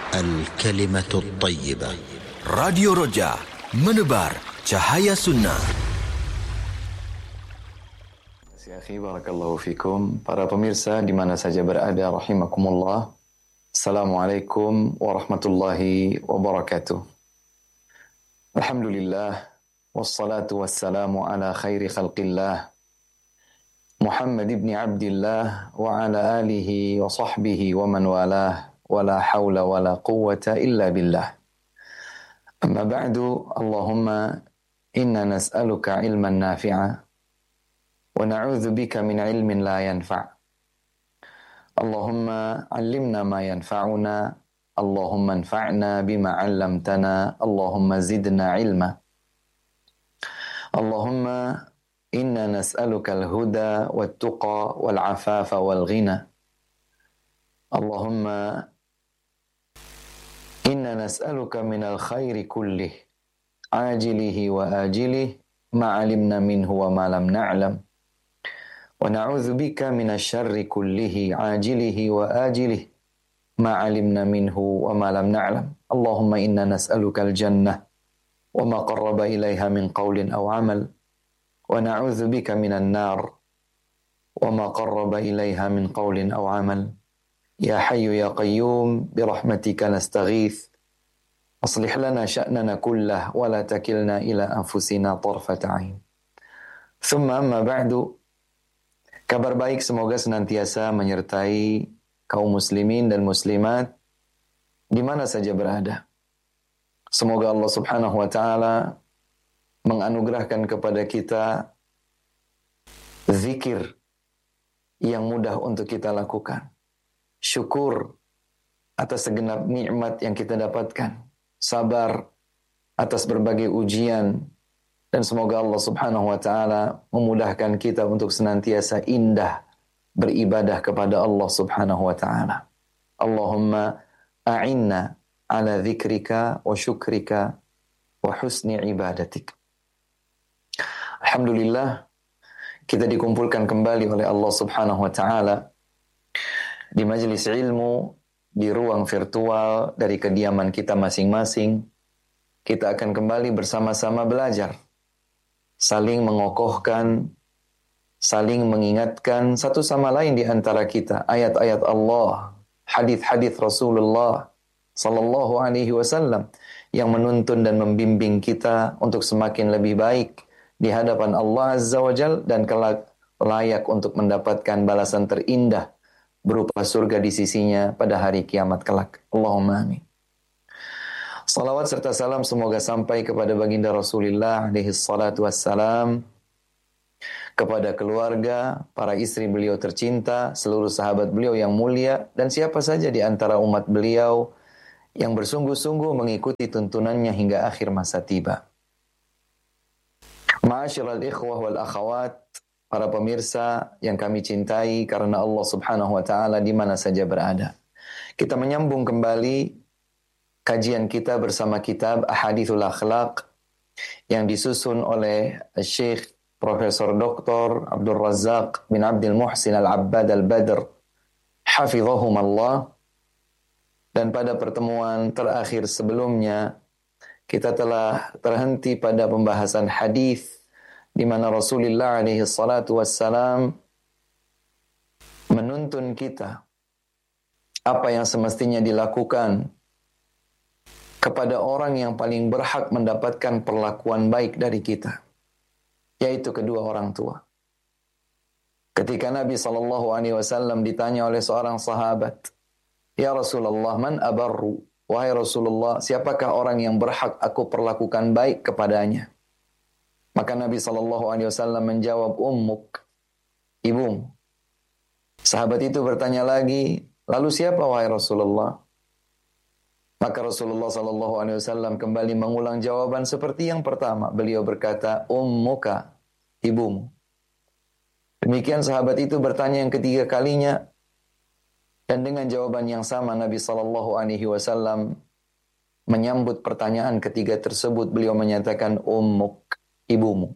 الكلمة الطيبة. Radio Roja, menebar cahaya sunnah. Akhi, barakallahu fikum. Para pemirsa di mana saja berada, rahimakumullah. Assalamualaikum warahmatullahi wabarakatuh. Alhamdulillah, wassalatu wassalamu ala khairi khalqillah, Muhammad ibn Abdillah wa ala alihi wa sahbihi wa man walah, wa la hawla wa la quwwata illa billah. Amma ba'du, Allahumma inna nas'aluka ilman nafi'a wa na'udzu bika min ilmin la yanfa'. Allahumma 'allimna ma yanfa'una, Allahumma anfa'na bima 'allamtana, Allahumma zidna ilma. Allahumma inna nas'aluka al-huda wat-tuqa wal-'afafa wal-ghina. Allahumma inna nas'aluka minal khairi kullih, ajilihi wa ajilih, ma'alimna minhu wa ma lam na'lam. Wa na'udzu bika minasyarri kullihi, ajilihi wa ajilih, ma'alimna minhu wa ma lam na'lam. Allahumma inna nas'aluka al-jannah wa ma qarraba ilaiha min qawlin aw amal. Wa na'udzu bika minan nar wa ma qarraba ilaiha min qawlin aw amal. Ya Hayyu Ya Qayyum, birahmatika nastaghith. Aslih lana sya'nana kullah, wa la takilna ila anfusina tarfata ain. Thumma amma ba'du. Kabar baik semoga senantiasa menyertai kaum muslimin dan muslimat di mana saja berada. Semoga Allah Subhanahu wa taala menganugerahkan kepada kita zikir yang mudah untuk kita lakukan. Syukur atas segenap nikmat yang kita dapatkan, sabar atas berbagai ujian, dan semoga Allah Subhanahu wa taala memudahkan kita untuk senantiasa indah beribadah kepada Allah Subhanahu wa taala. Allahumma a'inna ala dzikrika wa syukrika wa husni ibadatik. Alhamdulillah, kita dikumpulkan kembali oleh Allah Subhanahu wa taala di majelis ilmu, di ruang virtual dari kediaman kita masing-masing. Kita akan kembali bersama-sama belajar, saling mengokohkan, saling mengingatkan satu sama lain di antara kita, ayat-ayat Allah, hadis-hadis Rasulullah sallallahu alaihi wasallam yang menuntun dan membimbing kita untuk semakin lebih baik di hadapan Allah Azza wa Jalla dan kelak layak untuk mendapatkan balasan terindah berupa surga di sisinya pada hari kiamat kelak. Allahumma amin. Salawat serta salam semoga sampai kepada baginda Rasulullah alaihi salatu wassalam, kepada keluarga, para istri beliau tercinta, seluruh sahabat beliau yang mulia, dan siapa saja di antara umat beliau yang bersungguh-sungguh mengikuti tuntunannya hingga akhir masa tiba. Ma'asyiral ikhwah wal akhawat, para pemirsa yang kami cintai karena Allah Subhanahu wa taala di mana saja berada. Kita menyambung kembali kajian kita bersama kitab Ahadithul Akhlaq yang disusun oleh Syekh Profesor Dr. Abdul Razzaq bin Abdul Muhsin Al-Abbad Al-Badr hafizahumallah. Dan pada pertemuan terakhir sebelumnya kita telah terhenti pada pembahasan hadis di mana Rasulullah alaihi salatu wassalam menuntun kita apa yang semestinya dilakukan kepada orang yang paling berhak mendapatkan perlakuan baik dari kita, yaitu kedua orang tua. Ketika Nabi SAW ditanya oleh seorang sahabat, "Ya Rasulullah, man abarru?" Wahai Rasulullah, siapakah orang yang berhak aku perlakukan baik kepadanya? Maka Nabi SAW menjawab, ummuk, ibumu. Sahabat itu bertanya lagi, lalu siapa wahai Rasulullah? Maka Rasulullah SAW kembali mengulang jawaban seperti yang pertama. Beliau berkata, ummuka, ibumu. Demikian sahabat itu bertanya yang ketiga kalinya, dan dengan jawaban yang sama Nabi SAW menyambut pertanyaan ketiga tersebut. Beliau menyatakan, ummuk, ibumu.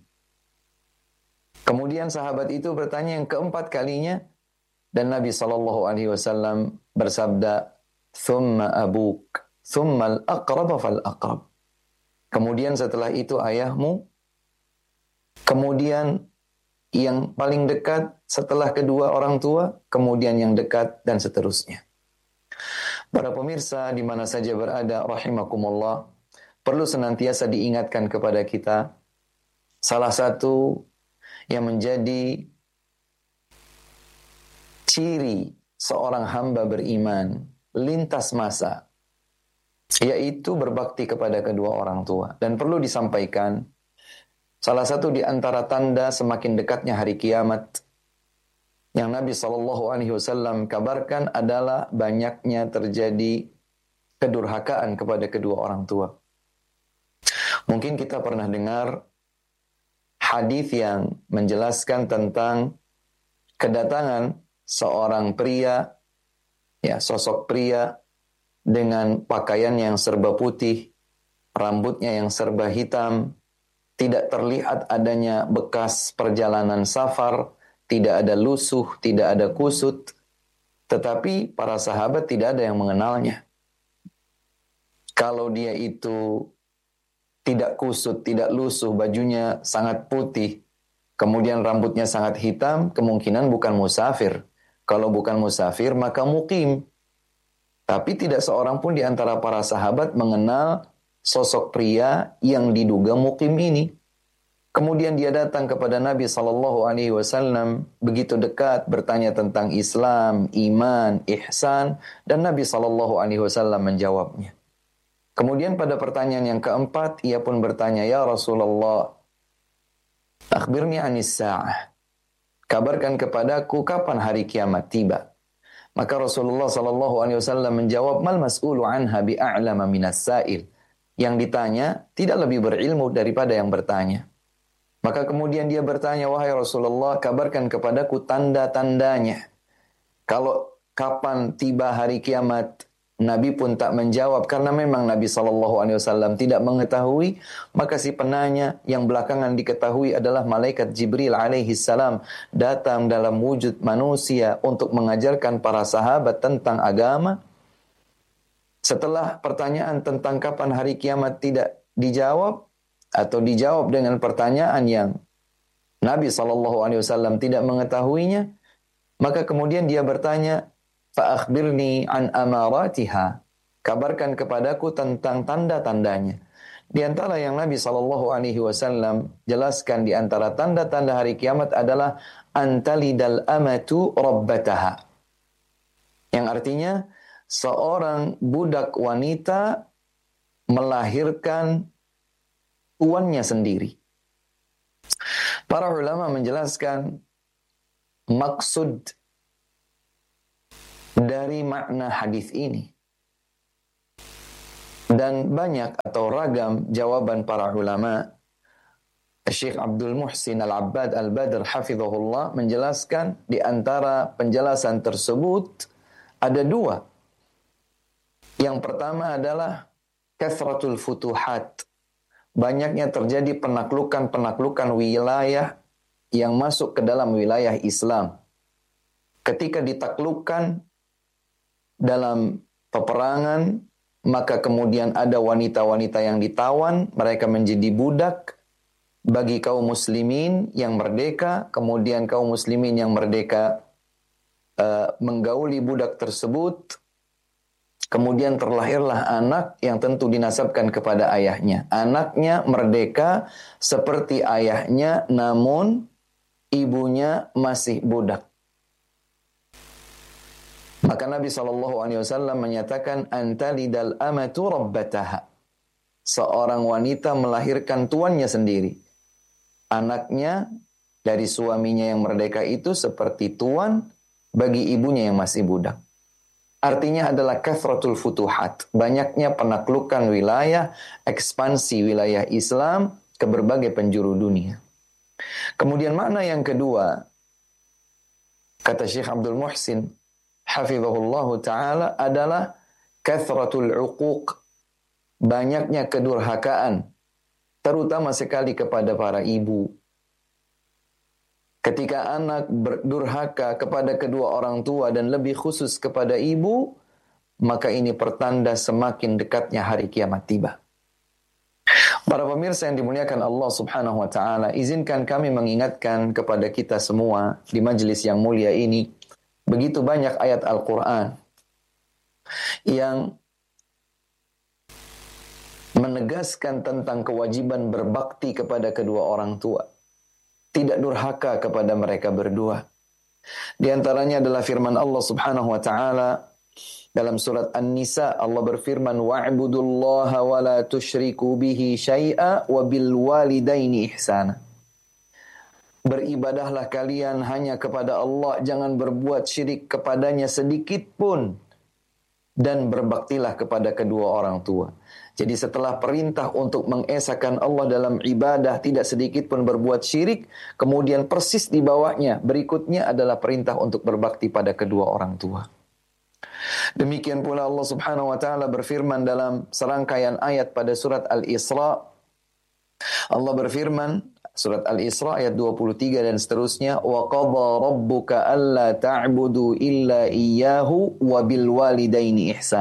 Kemudian sahabat itu bertanya yang keempat kalinya, dan Nabi SAW bersabda, thumma abuk, thummal aqrab fal aqrab. Kemudian setelah itu ayahmu, kemudian yang paling dekat setelah kedua orang tua, kemudian yang dekat dan seterusnya. Para pemirsa di mana saja berada rahimakumullah, perlu senantiasa diingatkan kepada kita salah satu yang menjadi ciri seorang hamba beriman lintas masa, yaitu berbakti kepada kedua orang tua. Dan perlu disampaikan, salah satu di antara tanda semakin dekatnya hari kiamat yang Nabi SAW kabarkan adalah banyaknya terjadi kedurhakaan kepada kedua orang tua. Mungkin kita pernah dengar hadis yang menjelaskan tentang kedatangan seorang pria, ya, sosok pria dengan pakaian yang serba putih, rambutnya yang serba hitam, tidak terlihat adanya bekas perjalanan safar, tidak ada lusuh, tidak ada kusut, tetapi para sahabat tidak ada yang mengenalnya. Kalau dia itu tidak kusut, tidak lusuh, bajunya sangat putih, kemudian rambutnya sangat hitam, kemungkinan bukan musafir. Kalau bukan musafir, maka mukim. Tapi tidak seorang pun di antara para sahabat mengenal sosok pria yang diduga mukim ini. Kemudian dia datang kepada Nabi SAW, begitu dekat, bertanya tentang Islam, iman, ihsan, dan Nabi SAW menjawabnya. Kemudian pada pertanyaan yang keempat, ia pun bertanya, "Ya Rasulullah, akhbirni anis sa'ah." Kabarkan kepadaku kapan hari kiamat tiba. Maka Rasulullah SAW menjawab, "Mal mas'ulu anha bi'a'lama minas sa'il." Yang ditanya tidak lebih berilmu daripada yang bertanya. Maka kemudian dia bertanya, "Wahai Rasulullah, kabarkan kepadaku tanda-tandanya." Kalau kapan tiba hari kiamat, Nabi pun tak menjawab karena memang Nabi SAW tidak mengetahui. Maka si penanya yang belakangan diketahui adalah malaikat Jibril alaihi salam datang dalam wujud manusia untuk mengajarkan para sahabat tentang agama. Setelah pertanyaan tentang kapan hari kiamat tidak dijawab, atau dijawab dengan pertanyaan yang Nabi SAW tidak mengetahuinya, maka kemudian dia bertanya, "Fa'akhbirni an amaratiha." Kabarkan kepadaku tentang tanda-tandanya. Di antara yang Nabi SAW jelaskan di antara tanda-tanda hari kiamat adalah antalidal amatu rabbataha. Yang artinya seorang budak wanita melahirkan tuannya sendiri. Para ulama menjelaskan maksud dari makna hadis ini. Dan banyak atau ragam jawaban para ulama. Syekh Abdul Muhsin Al-Abbad Al-Badr hafizahullah menjelaskan di antara penjelasan tersebut ada dua. Yang pertama adalah kathratul futuhat. Banyaknya terjadi penaklukan-penaklukan wilayah yang masuk ke dalam wilayah Islam. Ketika ditaklukkan dalam peperangan, maka kemudian ada wanita-wanita yang ditawan, mereka menjadi budak bagi kaum muslimin yang merdeka, kemudian kaum muslimin yang merdeka menggauli budak tersebut. Kemudian terlahirlah anak yang tentu dinasabkan kepada ayahnya. Anaknya merdeka seperti ayahnya, namun ibunya masih budak. Maka Nabi SAW menyatakan, "Antalidal amatu rabbataha." Seorang wanita melahirkan tuannya sendiri. Anaknya dari suaminya yang merdeka itu seperti tuan bagi ibunya yang masih budak. Artinya adalah kathratul futuhat. Banyaknya penaklukan wilayah, ekspansi wilayah Islam ke berbagai penjuru dunia. Kemudian makna yang kedua, kata Syekh Abdul Muhsin, hafizahullahu ta'ala, adalah kathratul uquq. Banyaknya kedurhakaan, terutama sekali kepada para ibu. Ketika anak berdurhaka kepada kedua orang tua dan lebih khusus kepada ibu, maka ini pertanda semakin dekatnya hari kiamat tiba. Para pemirsa yang dimuliakan Allah Subhanahu wa taala, izinkan kami mengingatkan kepada kita semua di majelis yang mulia ini, begitu banyak ayat Al-Qur'an yang menegaskan tentang kewajiban berbakti kepada kedua orang tua. Tidak durhaka kepada mereka berdua. Di antaranya adalah firman Allah Subhanahu wa taala dalam surat An-Nisa. Allah berfirman, wa'budullaha wa la tusyriku bihi syai'a wa bil walidaini ihsana. Beribadahlah kalian hanya kepada Allah, jangan berbuat syirik kepadanya sedikit pun, dan berbaktilah kepada kedua orang tua. Jadi setelah perintah untuk mengesahkan Allah dalam ibadah, tidak sedikit pun berbuat syirik, kemudian persis di bawahnya berikutnya adalah perintah untuk berbakti pada kedua orang tua. Demikian pula Allah Subhanahu wa taala berfirman dalam serangkaian ayat pada surat Al-Isra. Allah berfirman surat Al-Isra ayat 23 dan seterusnya, wa qadha rabbuka alla ta'budu illa iyyahu wa bil walidaini ihsana.